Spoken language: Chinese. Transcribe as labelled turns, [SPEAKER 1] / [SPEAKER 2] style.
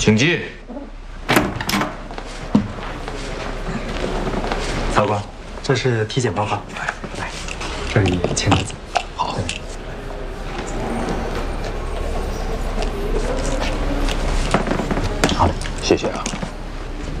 [SPEAKER 1] 请进。
[SPEAKER 2] 曹官，这是体检报告，来，这里签个字。
[SPEAKER 1] 好。
[SPEAKER 2] 好嘞，
[SPEAKER 1] 谢谢啊。